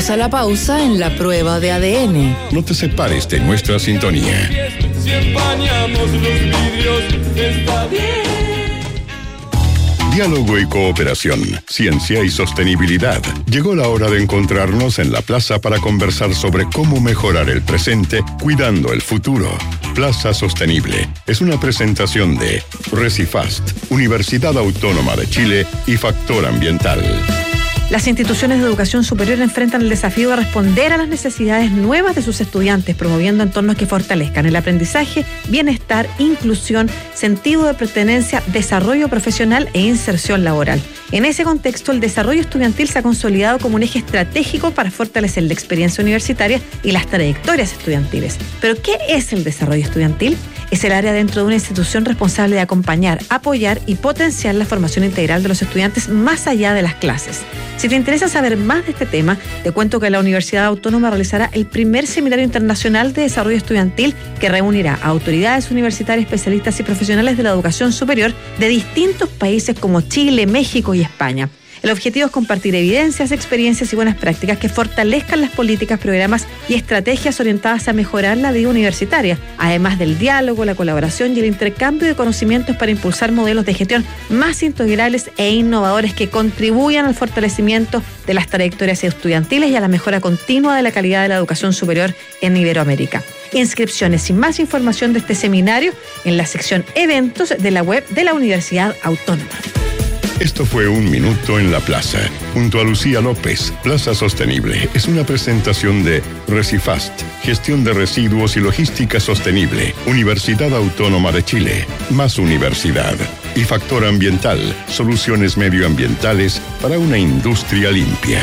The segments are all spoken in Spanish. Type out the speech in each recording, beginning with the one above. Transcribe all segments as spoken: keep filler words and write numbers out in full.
Vamos a la pausa en la prueba de A D N. No te separes de nuestra sintonía. Si empañamos los vidrios, está bien. Diálogo y cooperación, ciencia y sostenibilidad. Llegó la hora de encontrarnos en la plaza para conversar sobre cómo mejorar el presente cuidando el futuro. Plaza Sostenible es una presentación de Recifast, Universidad Autónoma de Chile y Factor Ambiental. Las instituciones de educación superior enfrentan el desafío de responder a las necesidades nuevas de sus estudiantes, promoviendo entornos que fortalezcan el aprendizaje, bienestar, inclusión, sentido de pertenencia, desarrollo profesional e inserción laboral. En ese contexto, el desarrollo estudiantil se ha consolidado como un eje estratégico para fortalecer la experiencia universitaria y las trayectorias estudiantiles. ¿Pero qué es el desarrollo estudiantil? Es el área dentro de una institución responsable de acompañar, apoyar y potenciar la formación integral de los estudiantes más allá de las clases. Si te interesa saber más de este tema, te cuento que la Universidad Autónoma realizará el primer Seminario Internacional de Desarrollo Estudiantil que reunirá a autoridades universitarias, especialistas y profesionales de la educación superior de distintos países como Chile, México y España. El objetivo es compartir evidencias, experiencias y buenas prácticas que fortalezcan las políticas, programas y estrategias orientadas a mejorar la vida universitaria, además del diálogo, la colaboración y el intercambio de conocimientos para impulsar modelos de gestión más integrales e innovadores que contribuyan al fortalecimiento de las trayectorias estudiantiles y a la mejora continua de la calidad de la educación superior en Iberoamérica. Inscripciones y más información de este seminario en la sección Eventos de la web de la Universidad Autónoma. Esto fue Un Minuto en la Plaza, junto a Lucía López. Plaza Sostenible es una presentación de Recifast, Gestión de Residuos y Logística Sostenible, Universidad Autónoma de Chile, más universidad. Y Factor Ambiental, soluciones medioambientales para una industria limpia.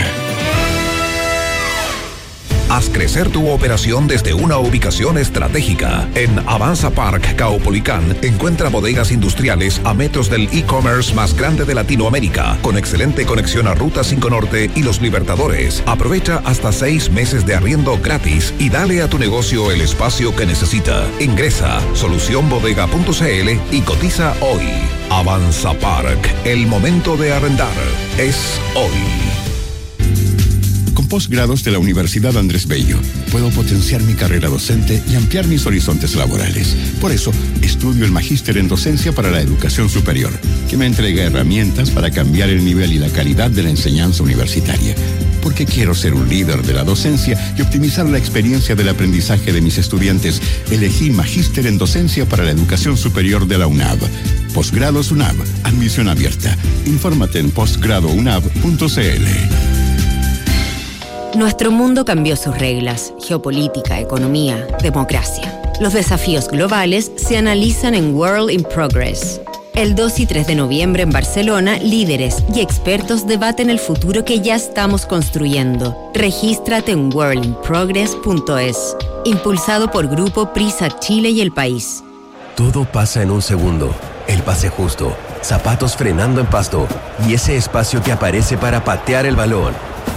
Haz crecer tu operación desde una ubicación estratégica. En Avanza Park Caupolicán encuentra bodegas industriales a metros del e-commerce más grande de Latinoamérica, con excelente conexión a Ruta cinco Norte y Los Libertadores. Aprovecha hasta seis meses de arriendo gratis y dale a tu negocio el espacio que necesita. Ingresa solución bodega punto c l y cotiza hoy. Avanza Park, el momento de arrendar es hoy. Posgrados de la Universidad Andrés Bello. Puedo potenciar mi carrera docente y ampliar mis horizontes laborales. Por eso, estudio el Magíster en Docencia para la Educación Superior, que me entrega herramientas para cambiar el nivel y la calidad de la enseñanza universitaria. Porque quiero ser un líder de la docencia y optimizar la experiencia del aprendizaje de mis estudiantes, elegí Magíster en Docencia para la Educación Superior de la UNAV. Posgrados UNAV. Admisión abierta. Infórmate en postgrado unab punto c l. Nuestro mundo cambió sus reglas, geopolítica, economía, democracia. Los desafíos globales se analizan en World in Progress. El dos y tres de noviembre en Barcelona, líderes y expertos debaten el futuro que ya estamos construyendo. Regístrate en world in progress punto es. Impulsado por Grupo Prisa Chile y El País. Todo pasa en un segundo. El pase justo, zapatos frenando en pasto y ese espacio que aparece para patear el balón.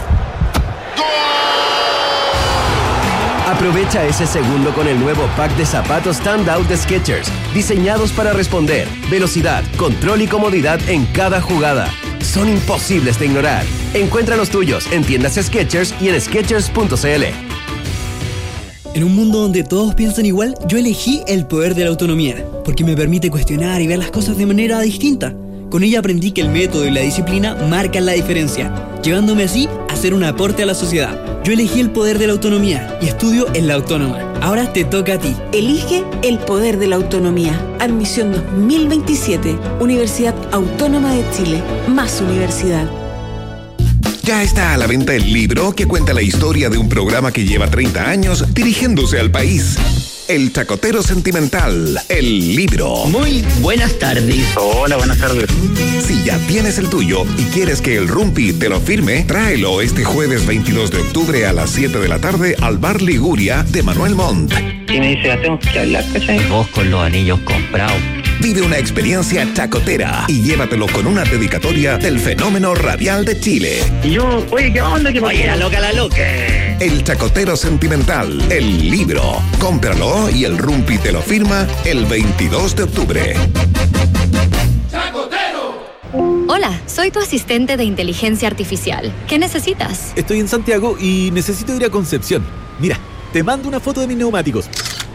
Aprovecha ese segundo con el nuevo pack de zapatos Standout de Skechers, diseñados para responder, velocidad, control y comodidad en cada jugada. Son imposibles de ignorar. Encuentra los tuyos en tiendas Skechers y en skechers punto c l. En un mundo donde todos piensan igual, yo elegí el poder de la autonomía, porque me permite cuestionar y ver las cosas de manera distinta. Con ella aprendí que el método y la disciplina marcan la diferencia, llevándome así a hacer un aporte a la sociedad. Yo elegí el poder de la autonomía y estudio en la Autónoma. Ahora te toca a ti. Elige el poder de la autonomía. Admisión dos mil veintisiete. Universidad Autónoma de Chile. Más universidad. Ya está a la venta el libro que cuenta la historia de un programa que lleva treinta años dirigiéndose al país. El Chacotero Sentimental, el libro. Muy buenas tardes. Hola, buenas tardes. Si ya tienes el tuyo y quieres que el Rumpi te lo firme, tráelo este jueves veintidós de octubre a las siete de la tarde al Bar Liguria de Manuel Montt. Y me dice, ya tengo que hablar, ¿cachai? Vos con los anillos comprados. Vive una experiencia chacotera y llévatelo con una dedicatoria del fenómeno radial de Chile. Y yo, oye, ¿qué onda? ¿Qué oye, la loca, la loca. El Chacotero Sentimental, el libro. Cómpralo y el Rumpi te lo firma el veintidós de octubre. ¡Chacotero! Hola, soy tu asistente de inteligencia artificial. ¿Qué necesitas? Estoy en Santiago y necesito ir a Concepción. Mira, te mando una foto de mis neumáticos.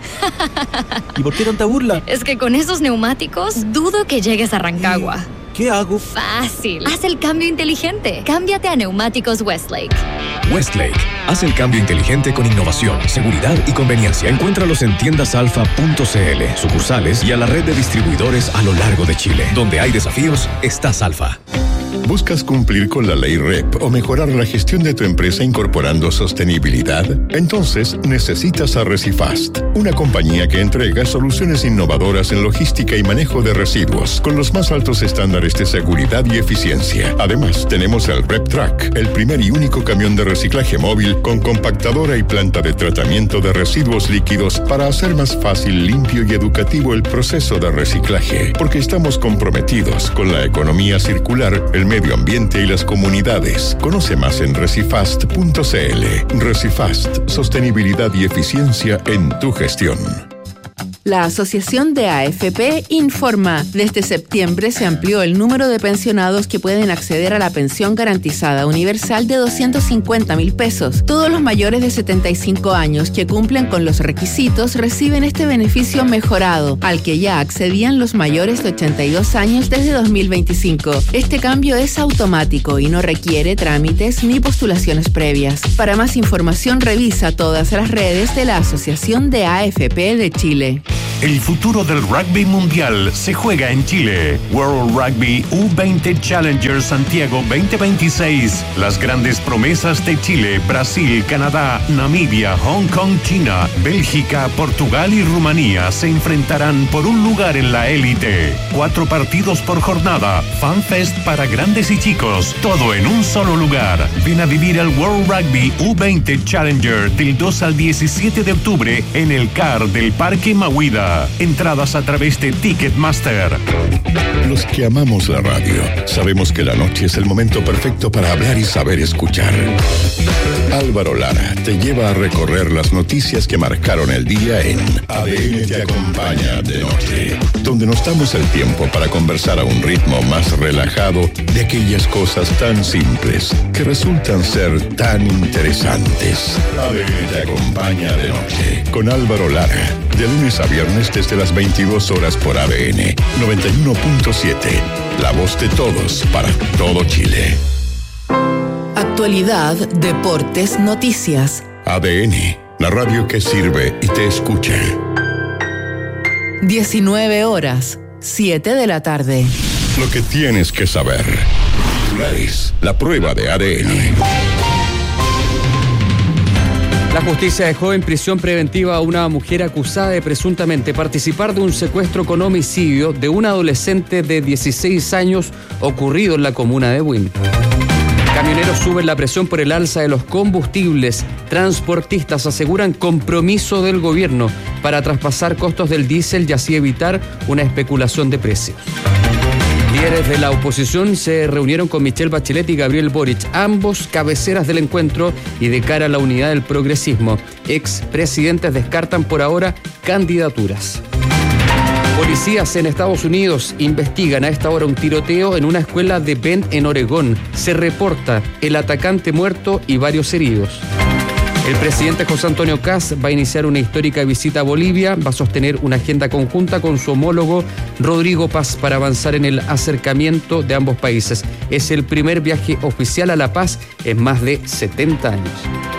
¿Y por qué tanta burla? Es que con esos neumáticos dudo que llegues a Rancagua. ¿Qué hago? Fácil. Haz el cambio inteligente. Cámbiate a Neumáticos Westlake. Westlake. Haz el cambio inteligente con innovación, seguridad y conveniencia. Encuéntralos en tiendas alfa punto c l, sucursales y a la red de distribuidores a lo largo de Chile. Donde hay desafíos, estás Alfa. ¿Buscas cumplir con la ley R E P o mejorar la gestión de tu empresa incorporando sostenibilidad? Entonces necesitas a Recifast, una compañía que entrega soluciones innovadoras en logística y manejo de residuos con los más altos estándares de seguridad y eficiencia. Además, tenemos el RepTrack, el primer y único camión de reciclaje móvil con compactadora y planta de tratamiento de residuos líquidos para hacer más fácil, limpio y educativo el proceso de reciclaje, porque estamos comprometidos con la economía circular, el medio ambiente y las comunidades. Conoce más en recifast punto c l. Recifast, sostenibilidad y eficiencia en tu gestión. La Asociación de A F P informa, desde septiembre se amplió el número de pensionados que pueden acceder a la pensión garantizada universal de doscientos cincuenta mil pesos. Todos los mayores de setenta y cinco años que cumplen con los requisitos reciben este beneficio mejorado, al que ya accedían los mayores de ochenta y dos años desde dos mil veinticinco. Este cambio es automático y no requiere trámites ni postulaciones previas. Para más información revisa todas las redes de la Asociación de A F P de Chile. El futuro del rugby mundial se juega en Chile. World Rugby U veinte Challenger Santiago veinte veintiséis. Las grandes promesas de Chile, Brasil, Canadá, Namibia, Hong Kong, China, Bélgica, Portugal y Rumanía se enfrentarán por un lugar en la élite. Cuatro partidos por jornada, FanFest para grandes y chicos, todo en un solo lugar. Ven a vivir el World Rugby U veinte Challenger del dos al diecisiete de octubre en el C A R del Parque Mahuida. Entradas a través de Ticketmaster. Los que amamos la radio sabemos que la noche es el momento perfecto para hablar y saber escuchar. Álvaro Lara te lleva a recorrer las noticias que marcaron el día en A D N Te Acompaña de Noche, donde nos damos el tiempo para conversar a un ritmo más relajado de aquellas cosas tan simples que resultan ser tan interesantes. A D N Te Acompaña de Noche con Álvaro Lara, de lunes a viernes desde las veintidós horas por A D N noventa y uno punto siete, la voz de todos para todo Chile. Actualidad, deportes, noticias. A D N, la radio que sirve y te escucha. diecinueve horas, siete de la tarde. Lo que tienes que saber. Titulares, la prueba de A D N. La justicia dejó en prisión preventiva a una mujer acusada de presuntamente participar de un secuestro con homicidio de un adolescente de dieciséis años ocurrido en la comuna de Buin. Camioneros suben la presión por el alza de los combustibles. Transportistas aseguran compromiso del gobierno para traspasar costos del diésel y así evitar una especulación de precios. Líderes de la oposición se reunieron con Michelle Bachelet y Gabriel Boric, ambos cabeceras del encuentro y de cara a la unidad del progresismo. Expresidentes descartan por ahora candidaturas. Policías en Estados Unidos investigan a esta hora un tiroteo en una escuela de Bend en Oregón. Se reporta el atacante muerto y varios heridos. El presidente José Antonio Kast va a iniciar una histórica visita a Bolivia, va a sostener una agenda conjunta con su homólogo Rodrigo Paz para avanzar en el acercamiento de ambos países. Es el primer viaje oficial a La Paz en más de setenta años.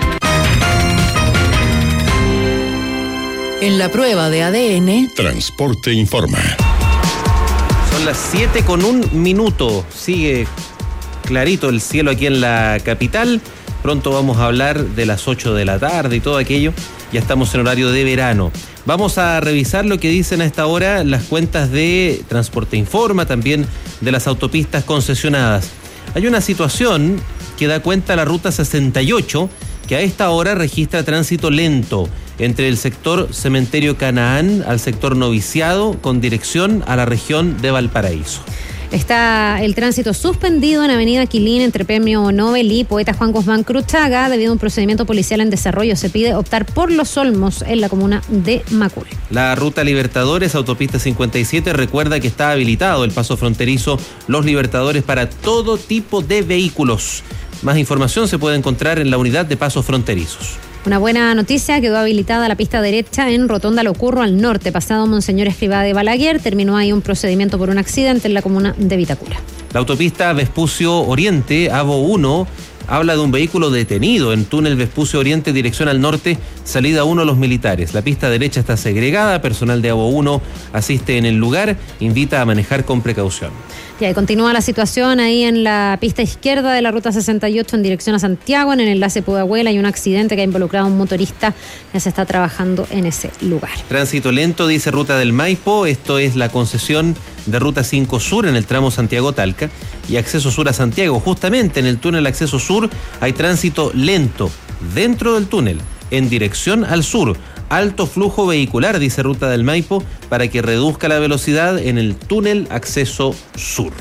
En la prueba de A D N, Transporte informa. Son las siete con un minuto. Sigue clarito el cielo aquí en la capital. Pronto vamos a hablar de las ocho de la tarde y todo aquello. Ya estamos en horario de verano. Vamos a revisar lo que dicen a esta hora las cuentas de Transporte Informa, también de las autopistas concesionadas. Hay una situación que da cuenta la ruta sesenta y ocho, que a esta hora registra tránsito lento entre el sector Cementerio Canaán al sector Noviciado con dirección a la región de Valparaíso. Está el tránsito suspendido en Avenida Quilín entre Premio Nobel y Poeta Juan Guzmán Cruchaga debido a un procedimiento policial en desarrollo. Se pide optar por Los Olmos en la comuna de Macul. La ruta Libertadores, autopista cincuenta y siete, recuerda que está habilitado el paso fronterizo Los Libertadores para todo tipo de vehículos. Más información se puede encontrar en la unidad de pasos fronterizos. Una buena noticia, quedó habilitada la pista derecha en Rotonda Lo Curro al norte, pasado Monseñor Escrivá de Balaguer. Terminó ahí un procedimiento por un accidente en la comuna de Vitacura. La autopista Vespucio Oriente, A V O uno, habla de un vehículo detenido en túnel Vespucio Oriente, dirección al norte, salida uno Los Militares. La pista derecha está segregada, personal de A V O uno asiste en el lugar, invita a manejar con precaución. Ya, y continúa la situación ahí en la pista izquierda de la ruta sesenta y ocho en dirección a Santiago, en el enlace Pudahuel hay un accidente que ha involucrado a un motorista, ya se está trabajando en ese lugar. Tránsito lento, dice Ruta del Maipo, esto es la concesión de Ruta cinco Sur en el tramo Santiago-Talca y acceso sur a Santiago. Justamente en el túnel acceso sur hay tránsito lento dentro del túnel en dirección al sur. Alto flujo vehicular, dice Ruta del Maipo, para que reduzca la velocidad en el túnel acceso sur.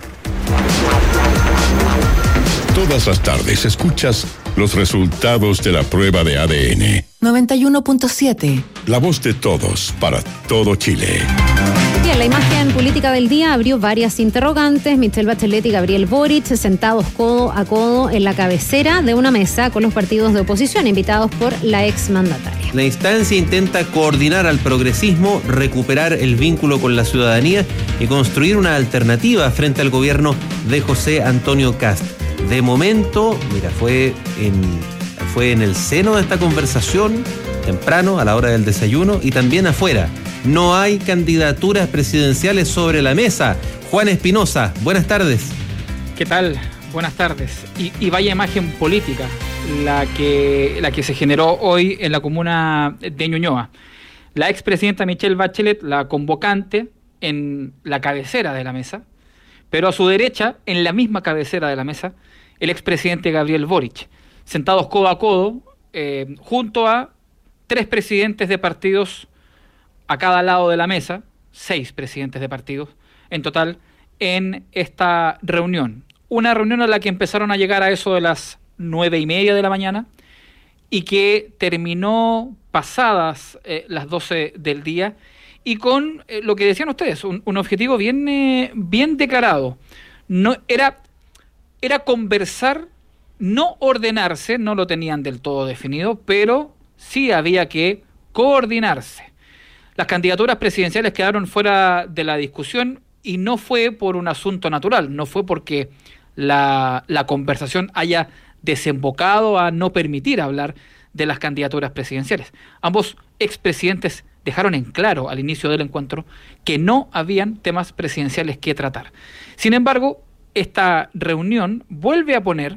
Todas las tardes escuchas los resultados de la prueba de A D N. noventa y uno punto siete. La voz de todos para todo Chile. Bien, la imagen política del día abrió varias interrogantes. Michelle Bachelet y Gabriel Boric sentados codo a codo en la cabecera de una mesa con los partidos de oposición invitados por la exmandataria. La instancia intenta coordinar al progresismo, recuperar el vínculo con la ciudadanía y construir una alternativa frente al gobierno de José Antonio Kast. De momento, mira, fue en, fue en el seno de esta conversación, temprano, a la hora del desayuno, y también afuera. No hay candidaturas presidenciales sobre la mesa. Juan Espinosa, buenas tardes. ¿Qué tal? Buenas tardes. Y, y vaya imagen política la que, la que se generó hoy en la comuna de Ñuñoa. La expresidenta Michelle Bachelet, la convocante, en la cabecera de la mesa, pero a su derecha, en la misma cabecera de la mesa, el expresidente Gabriel Boric, sentados codo a codo, eh, junto a tres presidentes de partidos a cada lado de la mesa, seis presidentes de partidos en total, en esta reunión. Una reunión a la que empezaron a llegar a eso de las nueve y media de la mañana y que terminó pasadas eh, las doce del día y con eh, lo que decían ustedes, un, un objetivo bien, eh, bien declarado. No, era, era conversar, no ordenarse, no lo tenían del todo definido, pero sí había que coordinarse. Las candidaturas presidenciales quedaron fuera de la discusión y no fue por un asunto natural, no fue porque la, la conversación haya desembocado a no permitir hablar de las candidaturas presidenciales. Ambos expresidentes dejaron en claro al inicio del encuentro que no habían temas presidenciales que tratar. Sin embargo, esta reunión vuelve a poner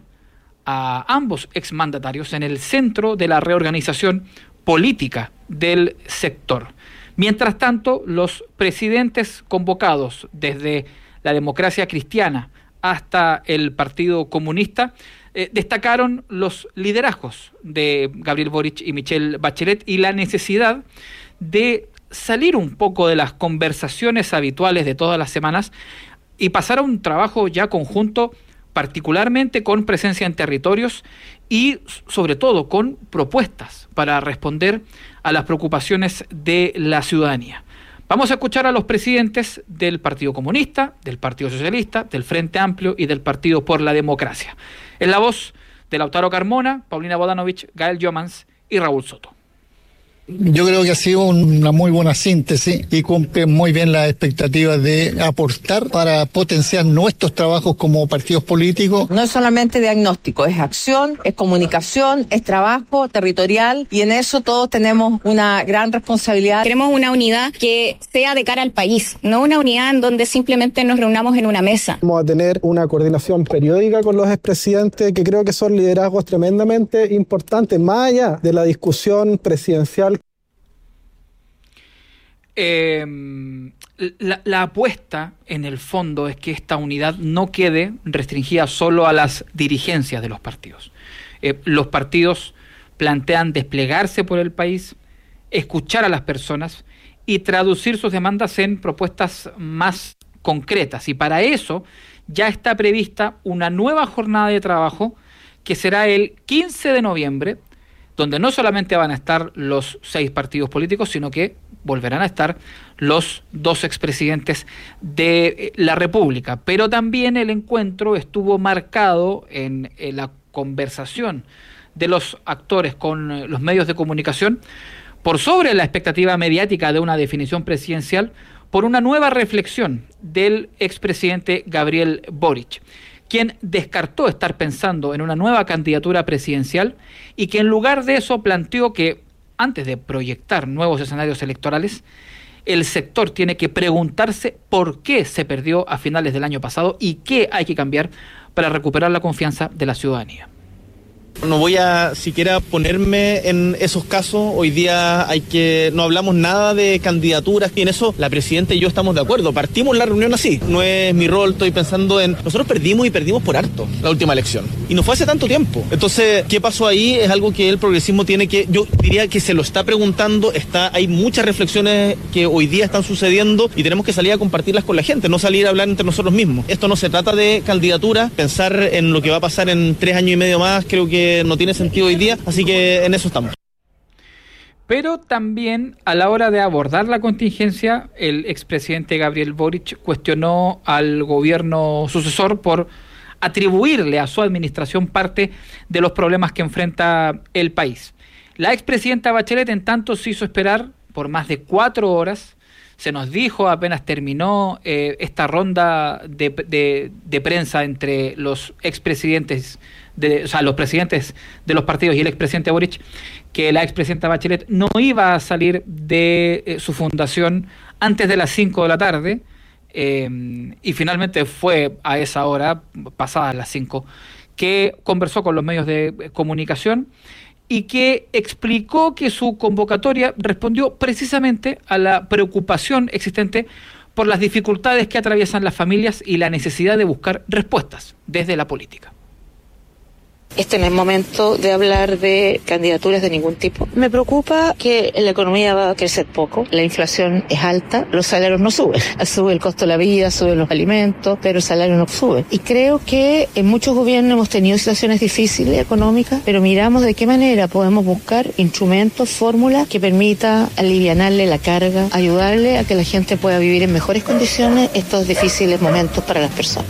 a ambos exmandatarios en el centro de la reorganización política del sector. Mientras tanto, los presidentes convocados desde la Democracia Cristiana hasta el Partido Comunista eh, destacaron los liderazgos de Gabriel Boric y Michelle Bachelet y la necesidad de salir un poco de las conversaciones habituales de todas las semanas y pasar a un trabajo ya conjunto, particularmente con presencia en territorios y sobre todo con propuestas para responder a las preocupaciones de la ciudadanía. Vamos a escuchar a los presidentes del Partido Comunista, del Partido Socialista, del Frente Amplio y del Partido por la Democracia. En la voz de Lautaro Carmona, Paulina Bodanovich, Gael Yomans y Raúl Soto. Yo creo que ha sido una muy buena síntesis y cumple muy bien las expectativas de aportar para potenciar nuestros trabajos como partidos políticos. No es solamente diagnóstico, es acción, es comunicación, es trabajo territorial y en eso todos tenemos una gran responsabilidad. Queremos una unidad que sea de cara al país, no una unidad en donde simplemente nos reunamos en una mesa. Vamos a tener una coordinación periódica con los expresidentes que creo que son liderazgos tremendamente importantes, más allá de la discusión presidencial. Eh, la, la apuesta en el fondo es que esta unidad no quede restringida solo a las dirigencias de los partidos. Eh, los partidos plantean desplegarse por el país, escuchar a las personas y traducir sus demandas en propuestas más concretas. Y para eso ya está prevista una nueva jornada de trabajo que será el quince de noviembre, donde no solamente van a estar los seis partidos políticos, sino que volverán a estar los dos expresidentes de la República. Pero también el encuentro estuvo marcado en, en la conversación de los actores con los medios de comunicación por sobre la expectativa mediática de una definición presidencial, por una nueva reflexión del expresidente Gabriel Boric, quien descartó estar pensando en una nueva candidatura presidencial y que en lugar de eso planteó que antes de proyectar nuevos escenarios electorales, el sector tiene que preguntarse por qué se perdió a finales del año pasado y qué hay que cambiar para recuperar la confianza de la ciudadanía. No voy a siquiera ponerme en esos casos. Hoy día hay que no hablamos nada de candidaturas y en eso la presidenta y yo estamos de acuerdo. Partimos la reunión así. No es mi rol, estoy pensando en... Nosotros perdimos y perdimos por harto la última elección. Y no fue hace tanto tiempo. Entonces, ¿qué pasó ahí? Es algo que el progresismo tiene que... Yo diría que se lo está preguntando. Está, hay muchas reflexiones que hoy día están sucediendo y tenemos que salir a compartirlas con la gente, no salir a hablar entre nosotros mismos. Esto no se trata de candidatura. Pensar en lo que va a pasar en tres años y medio más, creo que no tiene sentido hoy día, así que en eso estamos. Pero también a la hora de abordar la contingencia, el expresidente Gabriel Boric cuestionó al gobierno sucesor por atribuirle a su administración parte de los problemas que enfrenta el país. La expresidenta Bachelet, en tanto, se hizo esperar por más de cuatro horas. Se nos dijo apenas terminó eh, esta ronda de, de, de prensa entre los expresidentes, de, o sea, los presidentes de los partidos y el expresidente Boric, que la expresidenta Bachelet no iba a salir de eh, su fundación antes de las cinco de la tarde, eh, y finalmente fue a esa hora, pasadas las cinco, que conversó con los medios de comunicación y que explicó que su convocatoria respondió precisamente a la preocupación existente por las dificultades que atraviesan las familias y la necesidad de buscar respuestas desde la política. Este no es momento de hablar de candidaturas de ningún tipo. Me preocupa que la economía va a crecer poco, la inflación es alta, los salarios no suben. Sube el costo de la vida, suben los alimentos, pero el salario no sube. Y creo que en muchos gobiernos hemos tenido situaciones difíciles económicas, pero miramos de qué manera podemos buscar instrumentos, fórmulas que permita alivianarle la carga, ayudarle a que la gente pueda vivir en mejores condiciones estos difíciles momentos para las personas.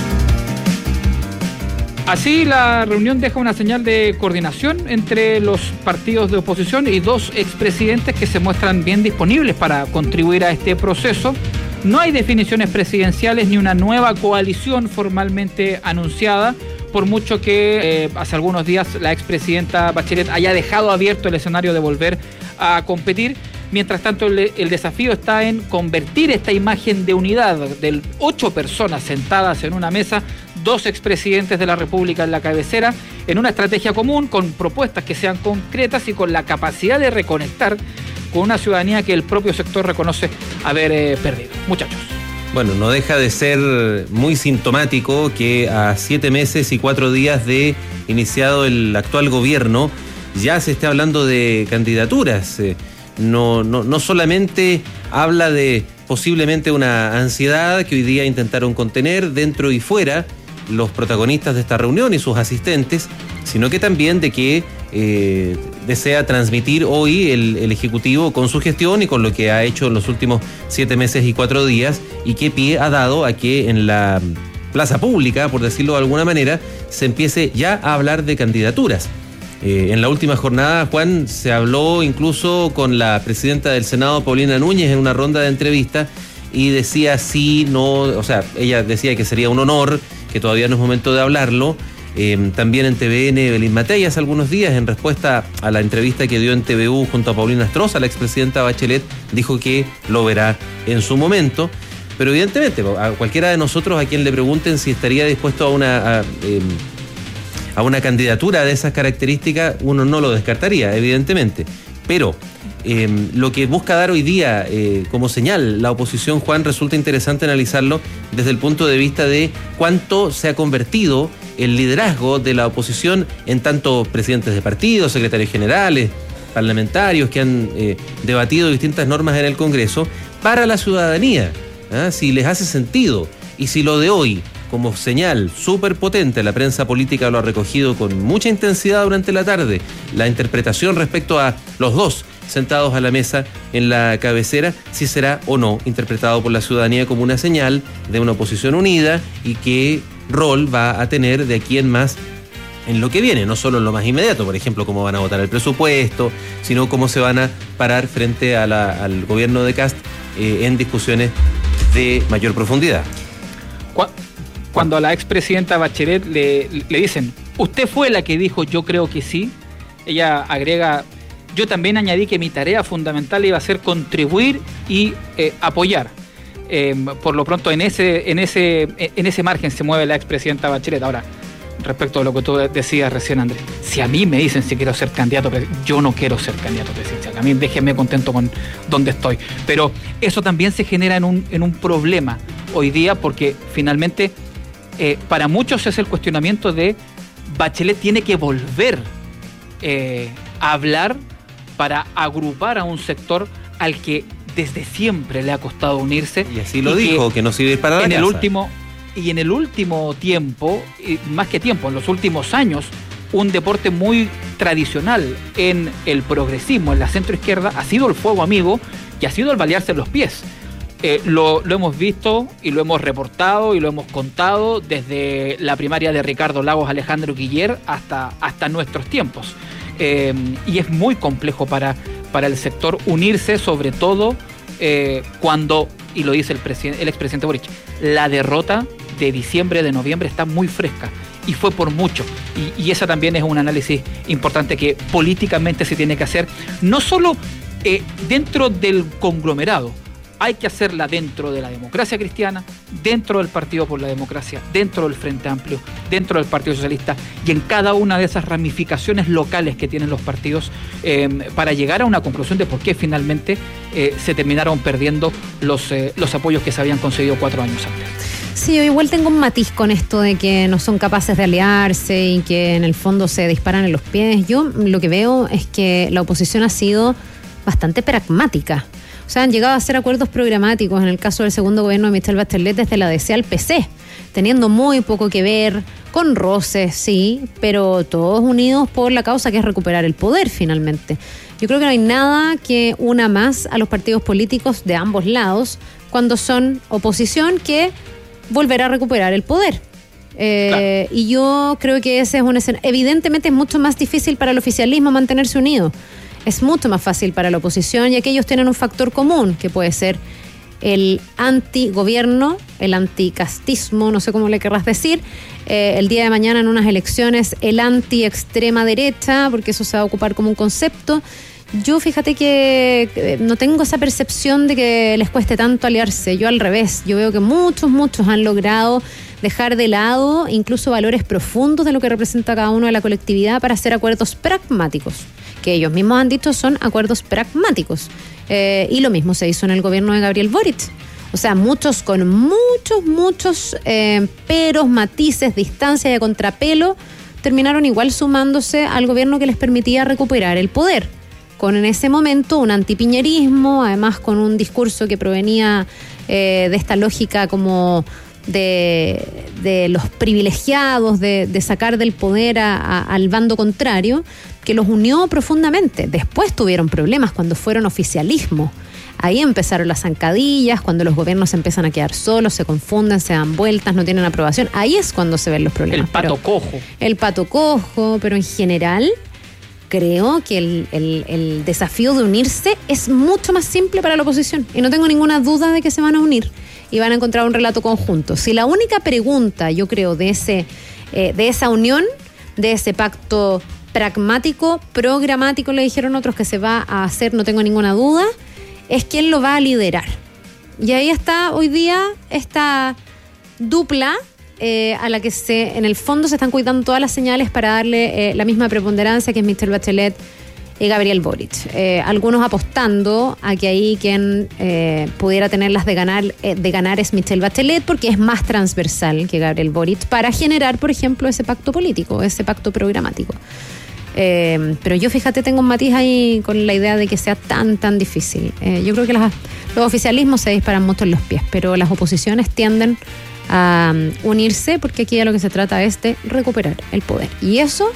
Así, la reunión deja una señal de coordinación entre los partidos de oposición y dos expresidentes que se muestran bien disponibles para contribuir a este proceso. No hay definiciones presidenciales ni una nueva coalición formalmente anunciada, por mucho que eh, hace algunos días la expresidenta Bachelet haya dejado abierto el escenario de volver a competir. Mientras tanto, el, el desafío está en convertir esta imagen de unidad de ocho personas sentadas en una mesa, dos expresidentes de la República en la cabecera, en una estrategia común, con propuestas que sean concretas y con la capacidad de reconectar con una ciudadanía que el propio sector reconoce haber eh, perdido. Muchachos. Bueno, no deja de ser muy sintomático que a siete meses y cuatro días de iniciado el actual gobierno ya se esté hablando de candidaturas. Eh, No, no, no solamente habla de posiblemente una ansiedad que hoy día intentaron contener dentro y fuera los protagonistas de esta reunión y sus asistentes, sino que también de que eh, desea transmitir hoy el, el Ejecutivo con su gestión y con lo que ha hecho en los últimos siete meses y cuatro días y qué pie ha dado a que en la plaza pública, por decirlo de alguna manera, se empiece ya a hablar de candidaturas. Eh, en la última jornada, Juan, se habló incluso con la presidenta del Senado, Paulina Núñez, en una ronda de entrevistas y decía sí, no, o sea, ella decía que sería un honor, que todavía no es momento de hablarlo. Eh, también en T V N, Belín Matei, hace algunos días, en respuesta a la entrevista que dio en T V U junto a Paulina Astroza, la expresidenta Bachelet, dijo que lo verá en su momento. Pero evidentemente, a cualquiera de nosotros a quien le pregunten si estaría dispuesto a una... A, eh, a una candidatura de esas características, uno no lo descartaría, evidentemente. Pero eh, lo que busca dar hoy día eh, como señal la oposición, Juan, resulta interesante analizarlo desde el punto de vista de cuánto se ha convertido el liderazgo de la oposición en tanto presidentes de partidos, secretarios generales, parlamentarios que han eh, debatido distintas normas en el Congreso para la ciudadanía. ¿ah? Si les hace sentido. Y si lo de hoy, como señal súper potente, la prensa política lo ha recogido con mucha intensidad durante la tarde, la interpretación respecto a los dos sentados a la mesa en la cabecera, si será o no interpretado por la ciudadanía como una señal de una oposición unida y qué rol va a tener de aquí en más en lo que viene, no solo en lo más inmediato, por ejemplo, cómo van a votar el presupuesto, sino cómo se van a parar frente a la, al gobierno de Kast eh, en discusiones de mayor profundidad. Cuando a la expresidenta Bachelet le, le dicen, usted fue la que dijo yo creo que sí, ella agrega, yo también añadí que mi tarea fundamental iba a ser contribuir y eh, apoyar. Eh, por lo pronto en ese, en, ese, en ese margen se mueve la expresidenta Bachelet. Ahora, respecto a lo que tú decías recién, Andrés, si a mí me dicen si quiero ser candidato, yo no quiero ser candidato presidencial. A mí déjenme contento con donde estoy. Pero eso también se genera en un, en un problema hoy día porque finalmente eh, para muchos es el cuestionamiento de Bachelet tiene que volver eh, a hablar para agrupar a un sector al que desde siempre le ha costado unirse. Y así lo y dijo, que, que no sirve para la en casa. El último Y en el último tiempo, más que tiempo, en los últimos años, un deporte muy tradicional en el progresismo, en la centroizquierda, ha sido el fuego amigo y ha sido el balearse en los pies. Eh, lo, lo hemos visto y lo hemos reportado y lo hemos contado desde la primaria de Ricardo Lagos, Alejandro Guiller, hasta, hasta nuestros tiempos. Eh, y es muy complejo para, para el sector unirse, sobre todo eh, cuando, y lo dice el, el expresidente Boric, la derrota de diciembre, de noviembre está muy fresca y fue por mucho. Y, y esa también es un análisis importante que políticamente se tiene que hacer, no solo eh, dentro del conglomerado, hay que hacerla dentro de la democracia cristiana, dentro del Partido por la Democracia, dentro del Frente Amplio, dentro del Partido Socialista y en cada una de esas ramificaciones locales que tienen los partidos eh, para llegar a una conclusión de por qué finalmente eh, se terminaron perdiendo los, eh, los apoyos que se habían conseguido cuatro años antes. Sí, yo igual tengo un matiz con esto de que no son capaces de aliarse y que en el fondo se disparan en los pies. Yo lo que veo es que la oposición ha sido bastante pragmática. O sea, han llegado a hacer acuerdos programáticos en el caso del segundo gobierno de Michelle Bachelet desde la D C al P C, teniendo muy poco que ver, con roces, sí, pero todos unidos por la causa que es recuperar el poder finalmente. Yo creo que no hay nada que una más a los partidos políticos de ambos lados cuando son oposición que volver a recuperar el poder. Eh, claro. Y yo creo que ese es un escenario. Evidentemente es mucho más difícil para el oficialismo mantenerse unido. Es mucho más fácil para la oposición, ya que ellos tienen un factor común, que puede ser el antigobierno, el anticastismo, no sé cómo le querrás decir, eh, el día de mañana en unas elecciones el anti-extrema derecha, porque eso se va a ocupar como un concepto. Yo fíjate que no tengo esa percepción de que les cueste tanto aliarse. Yo al revés, yo veo que muchos, muchos han logrado dejar de lado incluso valores profundos de lo que representa cada uno de la colectividad para hacer acuerdos pragmáticos, que ellos mismos han dicho son acuerdos pragmáticos. Eh, y lo mismo se hizo en el gobierno de Gabriel Boric. O sea, muchos con muchos, muchos eh, peros, matices, distancia y a contrapelo, terminaron igual sumándose al gobierno que les permitía recuperar el poder, con en ese momento un antipiñerismo, además con un discurso que provenía eh, de esta lógica como de, de los privilegiados, de, de sacar del poder a, a, al bando contrario, que los unió profundamente. Después tuvieron problemas cuando fueron oficialismo. Ahí empezaron las zancadillas, cuando los gobiernos empiezan a quedar solos, se confunden, se dan vueltas, no tienen aprobación. Ahí es cuando se ven los problemas. El pato pero, cojo. El pato cojo, pero en general creo que el, el, el desafío de unirse es mucho más simple para la oposición. Y no tengo ninguna duda de que se van a unir y van a encontrar un relato conjunto. Si la única pregunta, yo creo, de, ese, eh, de esa unión, de ese pacto pragmático, programático, le dijeron otros que se va a hacer, no tengo ninguna duda, es quién lo va a liderar. Y ahí está hoy día esta dupla eh, a la que se, en el fondo se están cuidando todas las señales para darle eh, la misma preponderancia, que es Michelle Bachelet y Gabriel Boric. Eh, algunos apostando a que ahí quien eh, pudiera tenerlas de ganar, eh, de ganar es Michelle Bachelet, porque es más transversal que Gabriel Boric para generar, por ejemplo, ese pacto político, ese pacto programático. Eh, pero yo, fíjate, tengo un matiz ahí con la idea de que sea tan, tan difícil. Eh, yo creo que las, los Los oficialismos se disparan mucho en los pies, pero las oposiciones tienden a um, unirse, porque aquí de lo que se trata es de recuperar el poder. Y eso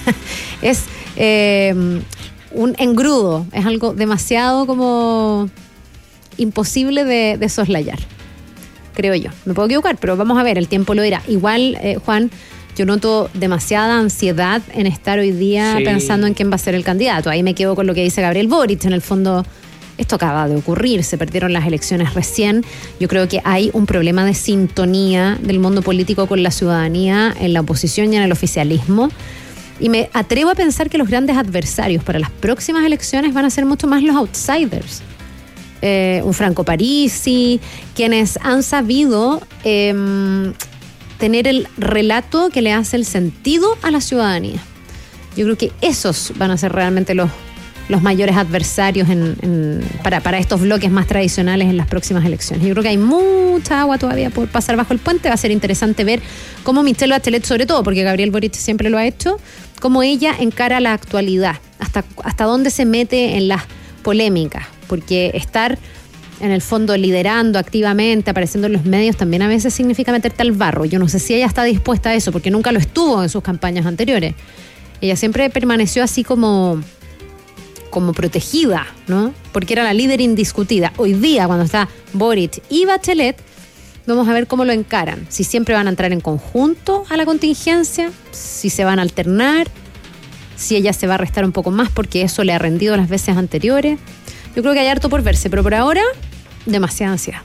es eh, un engrudo, es algo demasiado como imposible de, de soslayar, creo yo. Me puedo equivocar, pero vamos a ver, el tiempo lo dirá. Igual, eh, Juan, yo noto demasiada ansiedad en estar hoy día sí. pensando en quién va a ser el candidato. Ahí me quedo con lo que dice Gabriel Boric. En el fondo, esto acaba de ocurrir, se perdieron las elecciones recién. Yo creo que hay un problema de sintonía del mundo político con la ciudadanía, en la oposición y en el oficialismo. Y me atrevo a pensar que los grandes adversarios para las próximas elecciones van a ser mucho más los outsiders. Eh, un Franco Parisi, quienes han sabido eh, tener el relato que le hace el sentido a la ciudadanía. Yo creo que esos van a ser realmente los los mayores adversarios en, en, para, para estos bloques más tradicionales en las próximas elecciones. Yo creo que hay mucha agua todavía por pasar bajo el puente. Va a ser interesante ver cómo Michelle Bachelet, sobre todo, porque Gabriel Boric siempre lo ha hecho, cómo ella encara la actualidad, hasta, hasta dónde se mete en las polémicas, porque estar en el fondo liderando activamente, apareciendo en los medios, también a veces significa meterte al barro. Yo no sé si ella está dispuesta a eso, porque nunca lo estuvo en sus campañas anteriores. Ella siempre permaneció así como... como protegida, ¿no? Porque era la líder indiscutida. Hoy día, cuando está Boric y Bachelet, vamos a ver cómo lo encaran. Si siempre van a entrar en conjunto a la contingencia, si se van a alternar, si ella se va a restar un poco más porque eso le ha rendido las veces anteriores. Yo creo que hay harto por verse, pero por ahora, demasiada ansiedad.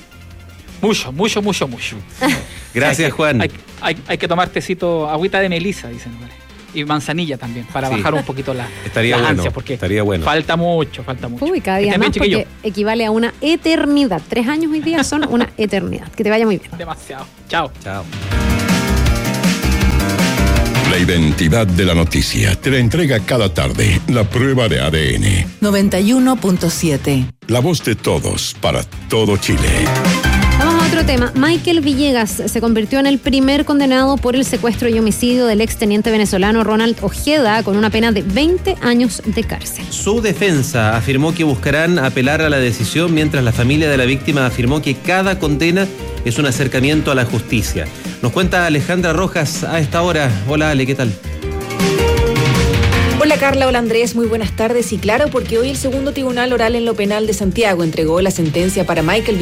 Mucho, mucho, mucho, mucho. Gracias, hay, Juan. Hay, hay, hay que tomar tecito, agüita de melisa, dicen. Y manzanilla también, para sí. bajar un poquito la, estaría las bueno, ansias, porque estaría bueno. falta mucho, falta mucho. Uy, cada día más, porque equivale a una eternidad. Tres años hoy día son una eternidad. Que te vaya muy bien. Demasiado. Chao. Chao. La identidad de la noticia te la entrega cada tarde la prueba de A D N. noventa y uno punto siete. La voz de todos para todo Chile. Vamos a otro tema. Michael Villegas se convirtió en el primer condenado por el secuestro y homicidio del exteniente venezolano Ronald Ojeda, con una pena de veinte años de cárcel. Su defensa afirmó que buscarán apelar a la decisión, mientras la familia de la víctima afirmó que cada condena es un acercamiento a la justicia. Nos cuenta Alejandra Rojas a esta hora. Hola Ale, ¿qué tal? Hola Carla, hola Andrés, muy buenas tardes. Y claro, porque hoy el segundo tribunal oral en lo penal de Santiago entregó la sentencia para Michael Villegas